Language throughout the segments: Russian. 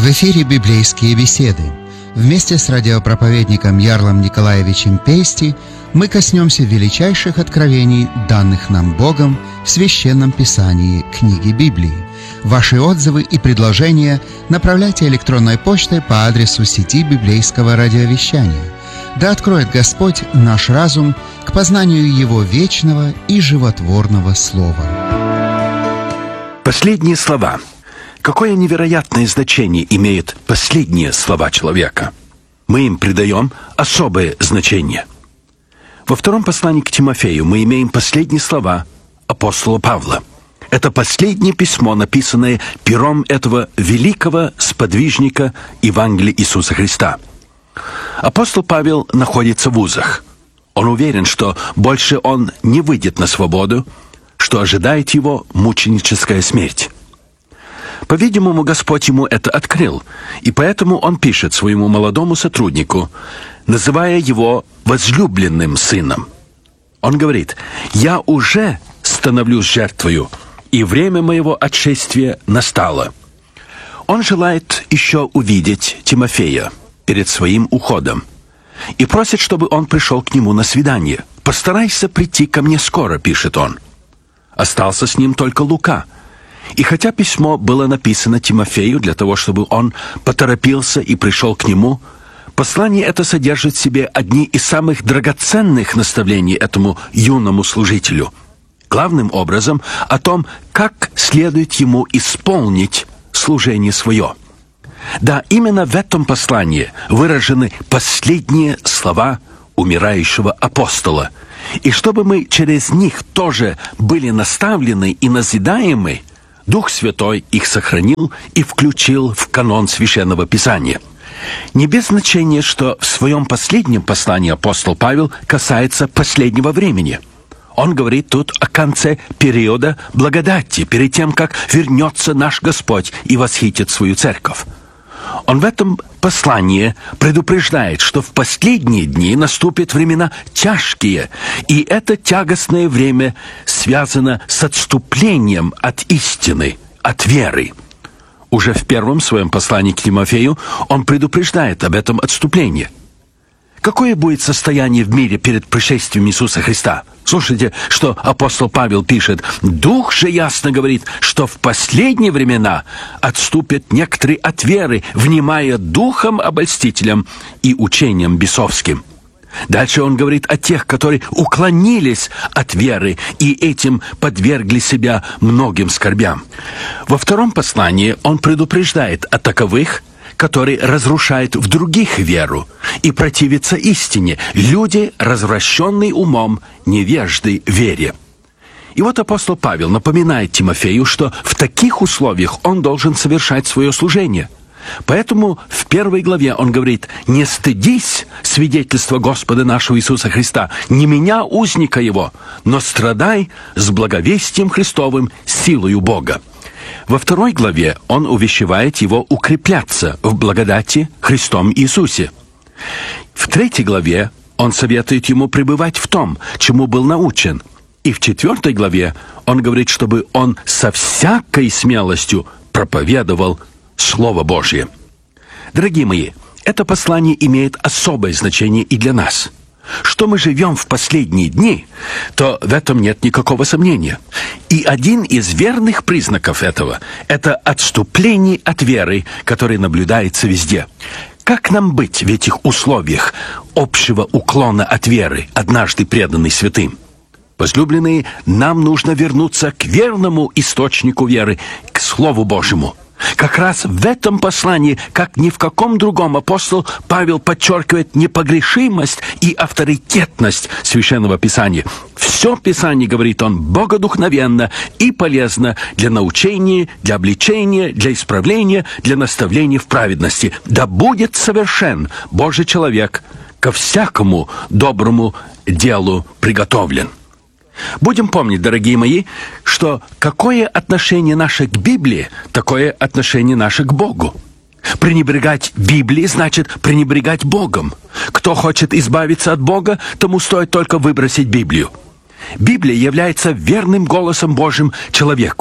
В эфире «Библейские беседы». Вместе с радиопроповедником Ярлом Николаевичем Пейсти мы коснемся величайших откровений, данных нам Богом в Священном Писании книги Библии. Ваши отзывы и предложения направляйте электронной почтой по адресу сети библейского радиовещания. Да откроет Господь наш разум к познанию Его вечного и животворного Слова. Последние слова. Какое невероятное значение имеют последние слова человека? Мы им придаем особое значение. Во втором послании к Тимофею мы имеем последние слова апостола Павла. Это последнее письмо, написанное пером этого великого сподвижника Евангелия Иисуса Христа. Апостол Павел находится в узах. Он уверен, что больше он не выйдет на свободу, что ожидает его мученическая смерть. По-видимому, Господь ему это открыл, и поэтому он пишет своему молодому сотруднику, называя его возлюбленным сыном. Он говорит: «Я уже становлюсь жертвою, и время моего отшествия настало». Он желает еще увидеть Тимофея перед своим уходом и просит, чтобы он пришел к нему на свидание. «Постарайся прийти ко мне скоро», — пишет он. Остался с ним только Лука. И хотя письмо было написано Тимофею для того, чтобы он поторопился и пришел к нему, послание это содержит в себе одни из самых драгоценных наставлений этому юному служителю. Главным образом о том, как следует ему исполнить служение свое. Да, именно в этом послании выражены последние слова умирающего апостола. И чтобы мы через них тоже были наставлены и назидаемы, Дух Святой их сохранил и включил в канон Священного Писания. Не без значения, что в своем последнем послании апостол Павел касается последнего времени. Он говорит тут о конце периода благодати, перед тем, как вернется наш Господь и восхитит свою церковь. Он в этом послании предупреждает, что в последние дни наступят времена тяжкие, и это тягостное время связано с отступлением от истины, от веры. Уже в первом своем послании к Тимофею он предупреждает об этом отступлении. Какое будет состояние в мире перед пришествием Иисуса Христа? Слушайте, что апостол Павел пишет. «Дух же ясно говорит, что в последние времена отступят некоторые от веры, внимая духом обольстителям и учением бесовским». Дальше он говорит о тех, которые уклонились от веры и этим подвергли себя многим скорбям. Во втором послании он предупреждает о таковых, которые разрушают в других веру и противятся истине, люди, развращенные умом, невежды вере. И вот апостол Павел напоминает Тимофею, что в таких условиях он должен совершать свое служение. Поэтому в 1 главе он говорит: «Не стыдись свидетельства Господа нашего Иисуса Христа, не меня, узника Его, но страдай с благовестием Христовым силою Бога». Во 2 главе он увещевает его укрепляться в благодати Христом Иисусе. В 3 главе он советует ему пребывать в том, чему был научен. И в 4 главе он говорит, чтобы он со всякой смелостью проповедовал Слово Божье. Дорогие мои, это послание имеет особое значение и для нас. Что мы живем в последние дни, то в этом нет никакого сомнения. И один из верных признаков этого – это отступление от веры, которое наблюдается везде. Как нам быть в этих условиях общего уклона от веры, однажды преданной святым? Возлюбленные, нам нужно вернуться к верному источнику веры, к Слову Божьему. Как раз в этом послании, как ни в каком другом, апостол Павел подчеркивает непогрешимость и авторитетность Священного Писания. Все Писание, говорит он, богодухновенно и полезно для научения, для обличения, для исправления, для наставления в праведности. Да будет совершен Божий человек, ко всякому доброму делу приготовлен. Будем помнить, дорогие мои, что какое отношение наше к Библии, такое отношение наше к Богу. Пренебрегать Библией значит пренебрегать Богом. Кто хочет избавиться от Бога, тому стоит только выбросить Библию. Библия является верным голосом Божьим человеку.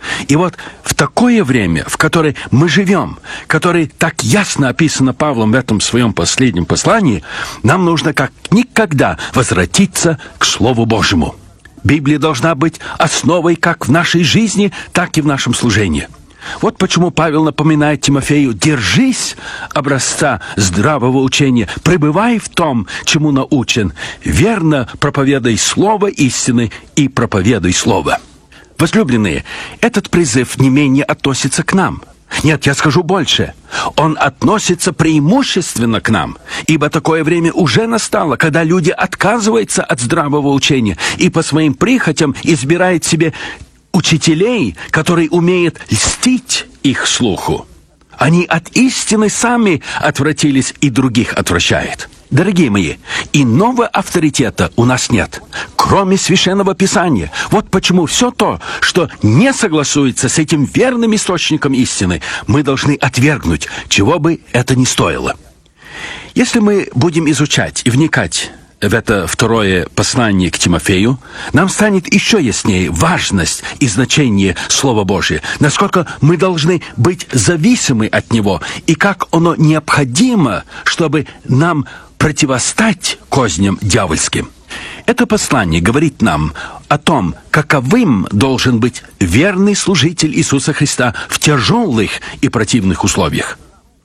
И вот в такое время, в которое мы живем, которое так ясно описано Павлом в этом своем последнем послании, нам нужно как никогда возвратиться к Слову Божьему. Библия должна быть основой как в нашей жизни, так и в нашем служении. Вот почему Павел напоминает Тимофею: держись образца здравого учения, пребывай в том, чему научен, верно проповедай слово истины и проповедуй слово. Возлюбленные, этот призыв не менее относится к нам. Нет, я скажу больше. Он относится преимущественно к нам, ибо такое время уже настало, когда люди отказываются от здравого учения и по своим прихотям избирают себе учителей, которые умеют льстить их слуху. Они от истины сами отвратились и других отвращают. Дорогие мои, иного авторитета у нас нет, кроме Священного Писания. Вот почему все то, что не согласуется с этим верным источником истины, мы должны отвергнуть, чего бы это ни стоило. Если мы будем изучать и вникать в это второе послание к Тимофею, нам станет еще яснее важность и значение Слова Божия, насколько мы должны быть зависимы от него, и как оно необходимо, чтобы нам противостать козням дьявольским. Это послание говорит нам о том, каковым должен быть верный служитель Иисуса Христа в тяжелых и противных условиях.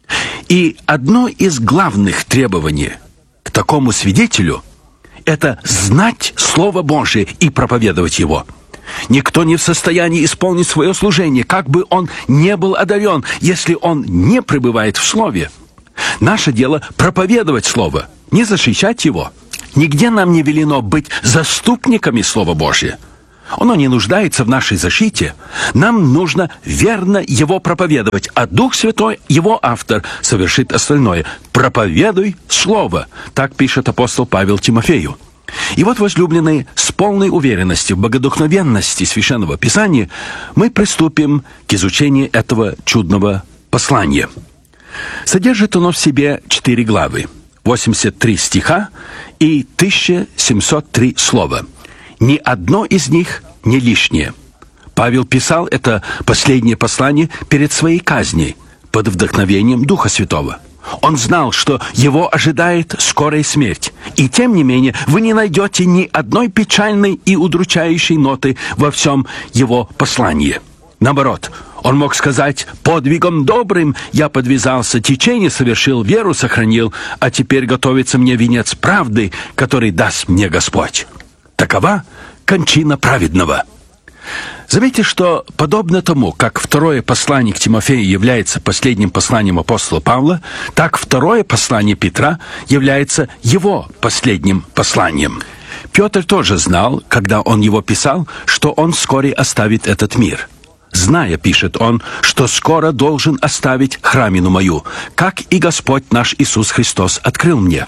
И одно из главных требований к такому свидетелю – это знать Слово Божие и проповедовать его. Никто не в состоянии исполнить свое служение, как бы он не был одарен, если он не пребывает в Слове. Наше дело – проповедовать Слово, не защищать его. Нигде нам не велено быть заступниками Слова Божия. Оно не нуждается в нашей защите. Нам нужно верно его проповедовать, а Дух Святой, его автор, совершит остальное. «Проповедуй Слово», так пишет апостол Павел Тимофею. И вот, возлюбленные, с полной уверенностью в богодухновенности Священного Писания мы приступим к изучению этого чудного послания. Содержит оно в себе 4 главы, 83 стиха и 1703 слова. Ни одно из них не лишнее. Павел писал это последнее послание перед своей казнью, под вдохновением Духа Святого. Он знал, что его ожидает скорая смерть. И тем не менее, вы не найдете ни одной печальной и удручающей ноты во всем его послании. Наоборот, он мог сказать: «Подвигом добрым я подвязался, течение совершил, веру сохранил, а теперь готовится мне венец правды, который даст мне Господь». Такова кончина праведного. Заметьте, что подобно тому, как второе послание к Тимофею является последним посланием апостола Павла, так второе послание Петра является его последним посланием. Петр тоже знал, когда он его писал, что он вскоре оставит этот мир. «Зная, — пишет он, — что скоро должен оставить храмину мою, как и Господь наш Иисус Христос открыл мне».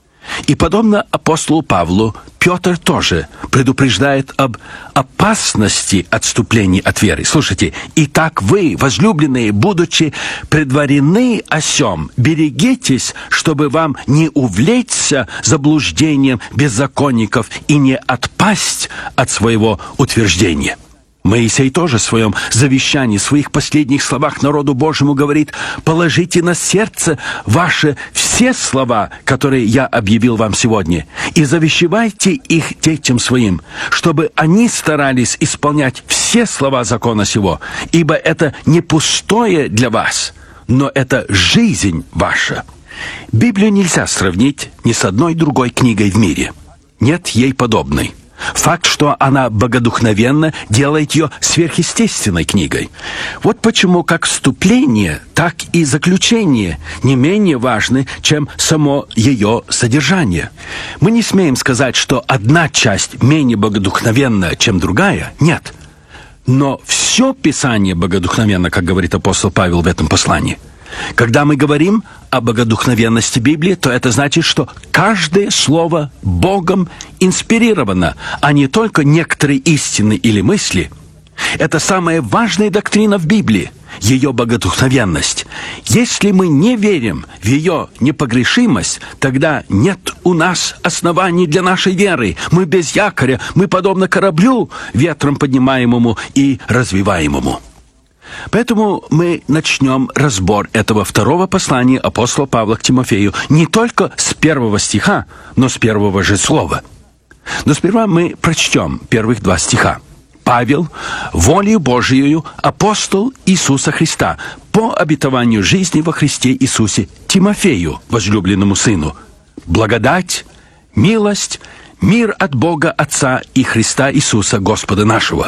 И подобно апостолу Павлу, Петр тоже предупреждает об опасности отступлений от веры. Слушайте, «Итак вы, возлюбленные, будучи предварены о сем, берегитесь, чтобы вам не увлечься заблуждением беззаконников и не отпасть от своего утверждения». Моисей тоже в своем завещании, в своих последних словах народу Божьему говорит: «Положите на сердце ваше все слова, которые я объявил вам сегодня, и завещевайте их детям своим, чтобы они старались исполнять все слова закона сего, ибо это не пустое для вас, но это жизнь ваша». Библию нельзя сравнить ни с одной другой книгой в мире. Нет ей подобной. Факт, что она богодухновенна, делает ее сверхъестественной книгой. Вот почему как вступление, так и заключение не менее важны, чем само ее содержание. Мы не смеем сказать, что одна часть менее богодухновенна, чем другая. Нет. Но все Писание богодухновенно, как говорит апостол Павел в этом послании. Когда мы говорим о богодухновенности Библии, то это значит, что каждое слово Богом инспирировано, а не только некоторые истины или мысли. Это самая важная доктрина в Библии, ее богодухновенность. Если мы не верим в ее непогрешимость, тогда нет у нас оснований для нашей веры. Мы без якоря, мы подобно кораблю, ветром поднимаемому и развиваемому. Поэтому мы начнем разбор этого второго послания апостола Павла к Тимофею не только с 1 стиха, но с первого же слова. Но сперва мы прочтем первых 2 стиха. Павел, волею Божией, апостол Иисуса Христа, по обетованию жизни во Христе Иисусе, Тимофею, возлюбленному сыну, благодать, милость, мир от Бога Отца и Христа Иисуса, Господа нашего.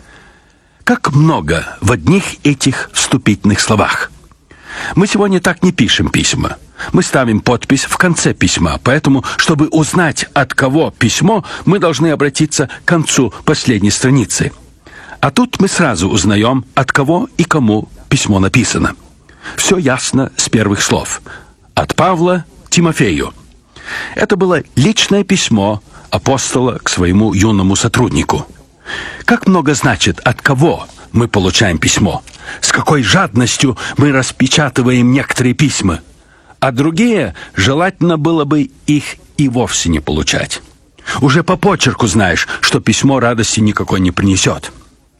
Как много в одних этих вступительных словах. Мы сегодня так не пишем письма. Мы ставим подпись в конце письма, поэтому, чтобы узнать, от кого письмо, мы должны обратиться к концу последней страницы. А тут мы сразу узнаем, от кого и кому письмо написано. Все ясно с первых слов. От Павла Тимофею. Это было личное письмо апостола к своему юному сотруднику. Как много значит, от кого мы получаем письмо? С какой жадностью мы распечатываем некоторые письма? А другие, желательно было бы их и вовсе не получать. Уже по почерку знаешь, что письмо радости никакой не принесет.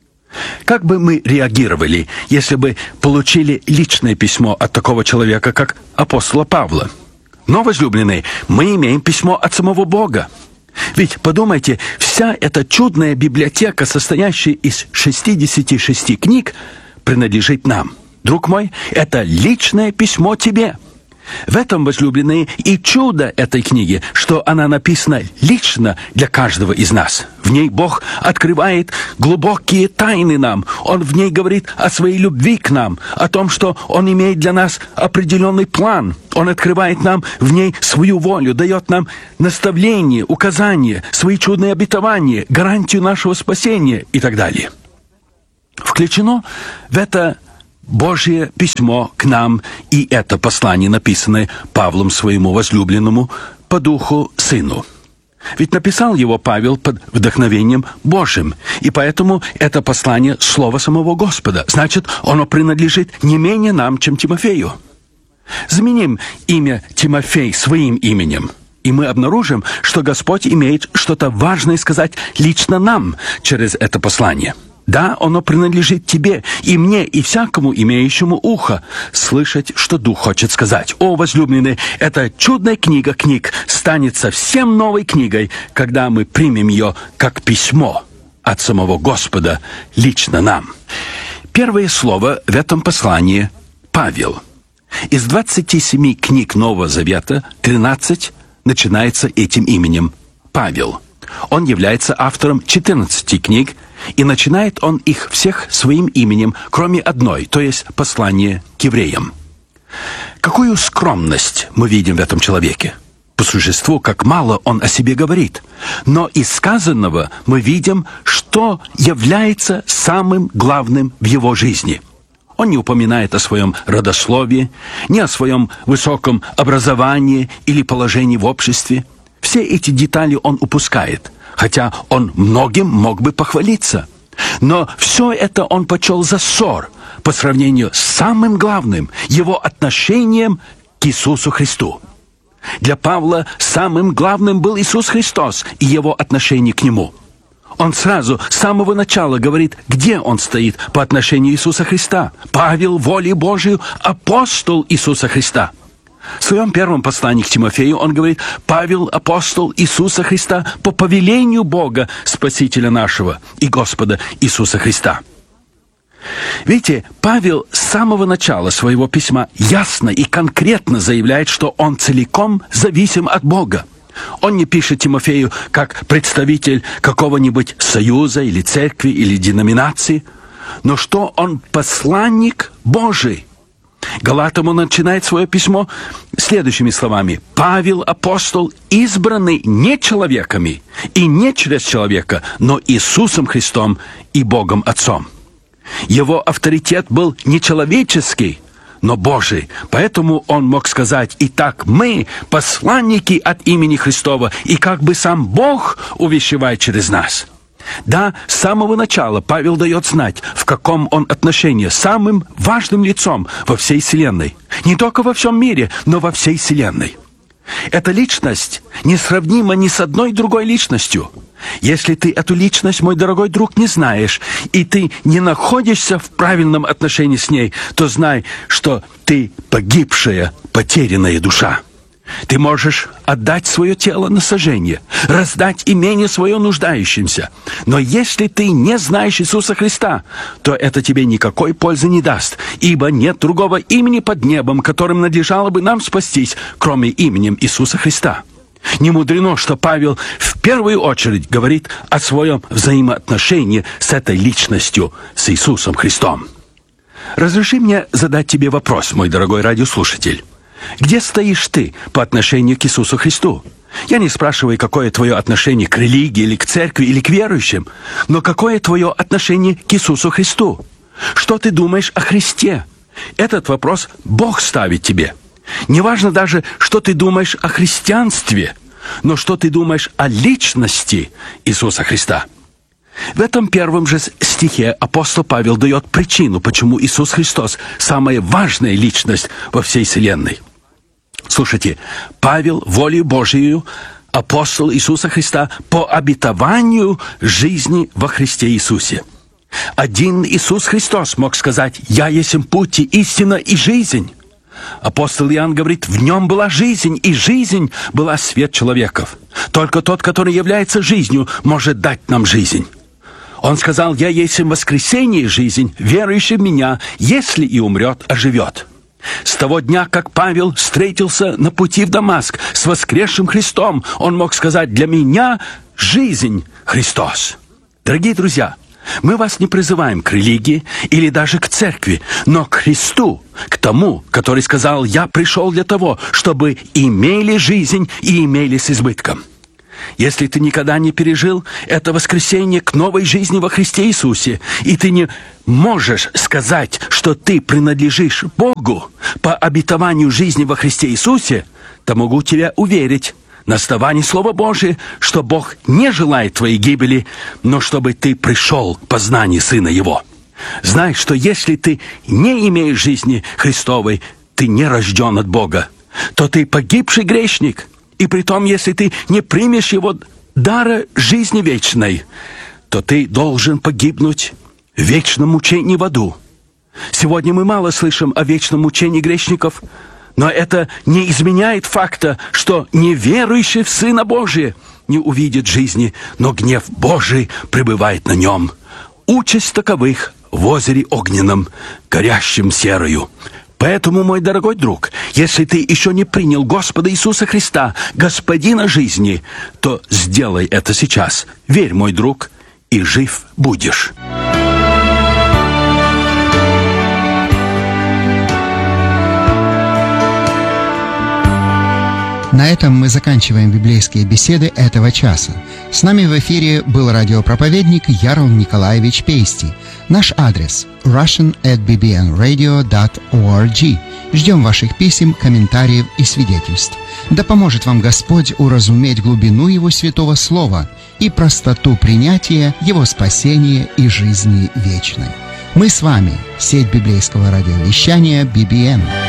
Как бы мы реагировали, если бы получили личное письмо от такого человека, как апостола Павла? Но, возлюбленные, мы имеем письмо от самого Бога. Ведь, подумайте, вся эта чудная библиотека, состоящая из 66 книг, принадлежит нам. Друг мой, это личное письмо тебе. В этом, возлюбленные, и чудо этой книги, что она написана лично для каждого из нас. В ней Бог открывает глубокие тайны нам. Он в ней говорит о своей любви к нам, о том, что Он имеет для нас определенный план. Он открывает нам в ней свою волю, дает нам наставления, указания, свои чудные обетования, гарантию нашего спасения и так далее. Включено в это Божье письмо к нам и это послание, написанное Павлом своему возлюбленному по духу сыну. Ведь написал его Павел под вдохновением Божьим, и поэтому это послание — слово самого Господа. Значит, оно принадлежит не менее нам, чем Тимофею. Заменим имя Тимофей своим именем, и мы обнаружим, что Господь имеет что-то важное сказать лично нам через это послание. Да, оно принадлежит тебе, и мне, и всякому имеющему ухо слышать, что Дух хочет сказать. О, возлюбленные, эта чудная книга книг станет совсем новой книгой, когда мы примем ее как письмо от самого Господа лично нам. Первое слово в этом послании — Павел. Из 27 книг Нового Завета 13 начинается этим именем — Павел. Он является автором 14 книг, и начинает он их всех своим именем, кроме одной, то есть послание к евреям. Какую скромность мы видим в этом человеке? По существу, как мало он о себе говорит. Но из сказанного мы видим, что является самым главным в его жизни. Он не упоминает о своем родословии, ни о своем высоком образовании или положении в обществе. Все эти детали он упускает, хотя он многим мог бы похвалиться. Но все это он почел за ссор по сравнению с самым главным — его отношением к Иисусу Христу. Для Павла самым главным был Иисус Христос и его отношение к Нему. Он сразу, с самого начала говорит, где он стоит по отношению к Иисуса Христа. Павел, волей Божией, апостол Иисуса Христа. В своем первом послании к Тимофею он говорит: Павел, апостол Иисуса Христа, по повелению Бога, Спасителя нашего и Господа Иисуса Христа. Видите, Павел с самого начала своего письма ясно и конкретно заявляет, что он целиком зависим от Бога. Он не пишет Тимофею как представитель какого-нибудь союза или церкви или деноминации, но что он посланник Божий. Галатам он начинает свое письмо следующими словами: «Павел, апостол, избранный не человеками и не через человека, но Иисусом Христом и Богом Отцом». Его авторитет был не человеческий, но Божий. Поэтому он мог сказать: «Итак, мы посланники от имени Христова, и как бы сам Бог увещевает через нас». Да, с самого начала Павел дает знать, в каком он отношении с самым важным лицом во всей Вселенной. Не только во всем мире, но во всей Вселенной. Эта личность несравнима ни с одной другой личностью. Если ты эту личность, мой дорогой друг, не знаешь, и ты не находишься в правильном отношении с ней, то знай, что ты погибшая, потерянная душа. Ты можешь отдать свое тело на сожжение, раздать имение свое нуждающимся. Но если ты не знаешь Иисуса Христа, то это тебе никакой пользы не даст, ибо нет другого имени под небом, которым надлежало бы нам спастись, кроме именем Иисуса Христа. Не мудрено, что Павел в первую очередь говорит о своем взаимоотношении с этой личностью, с Иисусом Христом. Разреши мне задать тебе вопрос, мой дорогой радиослушатель. Где стоишь ты по отношению к Иисусу Христу? Я не спрашиваю, какое твое отношение к религии, или к церкви, или к верующим, но какое твое отношение к Иисусу Христу? Что ты думаешь о Христе? Этот вопрос Бог ставит тебе. Неважно даже, что ты думаешь о христианстве, но что ты думаешь о личности Иисуса Христа. В этом первом же стихе апостол Павел дает причину, почему Иисус Христос – самая важная личность во всей Вселенной. Слушайте, Павел, волею Божией, апостол Иисуса Христа по обетованию жизни во Христе Иисусе. Один Иисус Христос мог сказать: «Я есть путь, и истина, и жизнь». Апостол Иоанн говорит: в нем была жизнь, и жизнь была свет человеков. Только тот, который является жизнью, может дать нам жизнь. Он сказал: «Я есть воскресение и жизнь, верующий в меня, если и умрет, оживет». С того дня, как Павел встретился на пути в Дамаск с воскресшим Христом, он мог сказать: «Для меня жизнь Христос». Дорогие друзья, мы вас не призываем к религии или даже к церкви, но к Христу, к тому, который сказал: «Я пришел для того, чтобы имели жизнь и имели с избытком». Если ты никогда не пережил это воскресение к новой жизни во Христе Иисусе, и ты не можешь сказать, что ты принадлежишь Богу по обетованию жизни во Христе Иисусе, то могу тебя уверить на основании Слова Божия, что Бог не желает твоей гибели, но чтобы ты пришел к познанию Сына Его. Знай, что если ты не имеешь жизни Христовой, ты не рожден от Бога, то ты погибший грешник. И притом, если ты не примешь Его дара жизни вечной, то ты должен погибнуть в вечном мучении в аду. Сегодня мы мало слышим о вечном мучении грешников, но это не изменяет факта, что неверующий в Сына Божия не увидит жизни, но гнев Божий пребывает на нем. Участь таковых в озере огненном, горящем серою. Поэтому, мой дорогой друг, если ты еще не принял Господа Иисуса Христа, Господина жизни, то сделай это сейчас. Верь, мой друг, и жив будешь. На этом мы заканчиваем библейские беседы этого часа. С нами в эфире был радиопроповедник Ярл Николаевич Пейсти. Наш адрес – russian@bbnradio.org. Ждем ваших писем, комментариев и свидетельств. Да поможет вам Господь уразуметь глубину Его святого Слова и простоту принятия Его спасения и жизни вечной. Мы с вами – сеть библейского радиовещания BBN.